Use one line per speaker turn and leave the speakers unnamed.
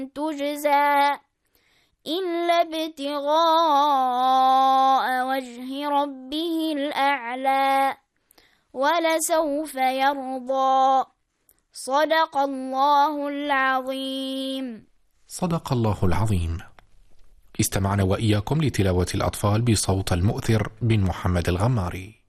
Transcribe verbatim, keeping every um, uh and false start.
تجزى إلا ابتغاء وجه ربه الأعلى ولسوف يرضى. صدق الله العظيم.
صدق الله العظيم. استمعنا وإياكم لتلاوة الأطفال بصوت المؤثر بن محمد الغماري.